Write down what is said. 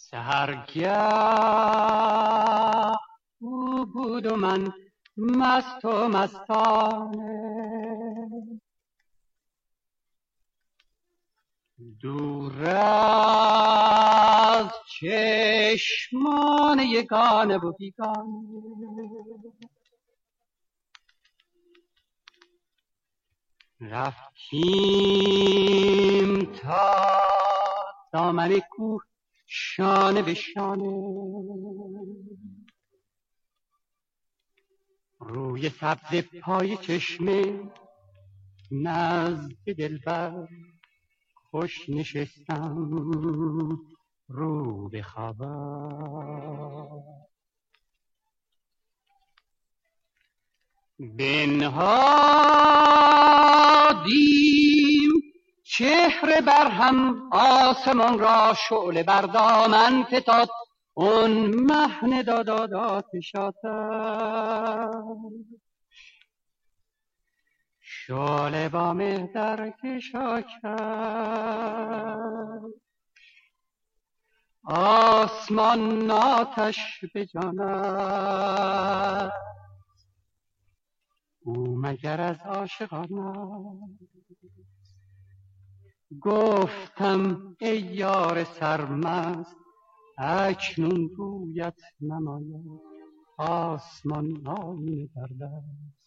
سحرگه او بود و من مست و مستانه، دور از چشمان یگانه و بیگانه. رفتیم تا دامن کوه شانه به شانه، روی سبز پای چشمه نزد دلبر خوش نشستم رو به خبر. بنهادیم چهره بر هم، آسمان را شعله بر دامن فتاد، اون مهن داد آتش شعله با مه در کشا کرد، آسمان آتش به جانت، او مگر از عاشقان است؟ گفتم ای یار سرمست، اکنون رویت نماید، آسمان آینه در دست.